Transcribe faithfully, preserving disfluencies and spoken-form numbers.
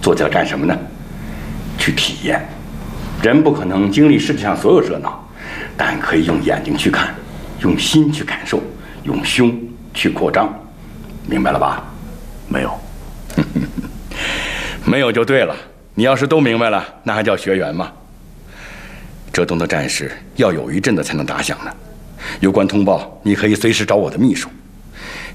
做起来干什么呢？去体验。人不可能经历世界上所有热闹，但可以用眼睛去看，用心去感受，用胸去扩张。明白了吧？ 没有。 没有就对了。你要是都明白了，那还叫学员吗？浙东的战事要有一阵子才能打响呢。有关通报，你可以随时找我的秘书。